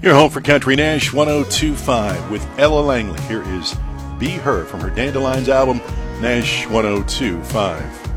You're home for Country Nash 1025 with Ella Langley. Here is Be Her from her Dandelions album, Nash 1025.